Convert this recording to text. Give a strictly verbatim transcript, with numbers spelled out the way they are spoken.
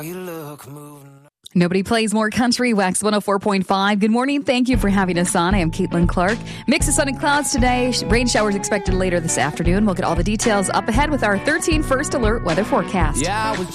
You look moving. Nobody plays more country. Wax one oh four point five. Good morning. Thank you for having us on. I am Caitlin Clark. Mix of sun and clouds today. Rain showers expected later this afternoon. We'll get all the details up ahead with our thirteen First Alert weather forecast. Yeah, I was